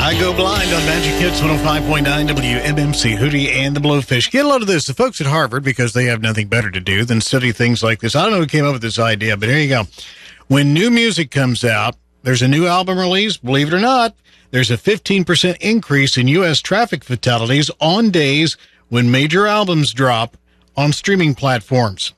I Go Blind on Magic Hits 105.9 WMMC, Hootie and the Blowfish. Get a load of this. The folks at Harvard, because they have nothing better to do than study things like this. I don't know who came up with this idea, but here you go. When new music comes out, there's a new album release, believe it or not, there's a 15% increase in U.S. traffic fatalities on days when major albums drop on streaming platforms.